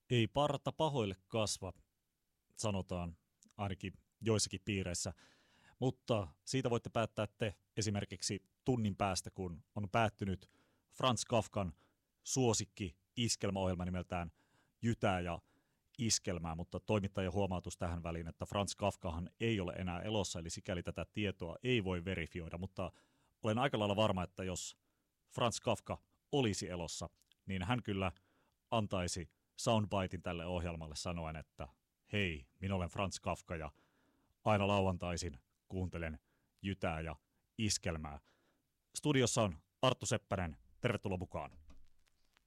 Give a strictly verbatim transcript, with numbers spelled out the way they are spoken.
Ei parta pahoille kasva, sanotaan ainakin joissakin piireissä, mutta siitä voitte päättää te esimerkiksi tunnin päästä, kun on päättynyt Franz Kafkan suosikki iskelmäohjelma nimeltään Jytää ja iskelmää, mutta toimittajan huomautus tähän väliin, että Franz Kafkahan ei ole enää elossa, eli sikäli tätä tietoa ei voi verifioida, mutta olen aika lailla varma, että jos Franz Kafka olisi elossa, niin hän kyllä antaisi soundbitein tälle ohjelmalle sanoen, että hei, minä olen Franz Kafka ja aina lauantaisin kuuntelen Jytää ja iskelmää. Studiossa on Arttu Seppänen, tervetuloa mukaan.